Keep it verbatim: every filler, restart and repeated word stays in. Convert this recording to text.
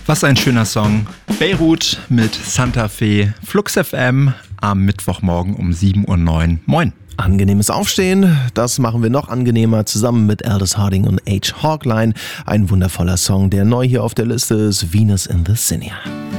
Was ein schöner Song. Beirut mit Santa Fe, Flux F M am Mittwochmorgen um sieben Uhr neun. Moin. Angenehmes Aufstehen, das machen wir noch angenehmer zusammen mit Aldous Harding und H. Hawkline. Ein wundervoller Song, der neu hier auf der Liste ist, Venus in the Sinner.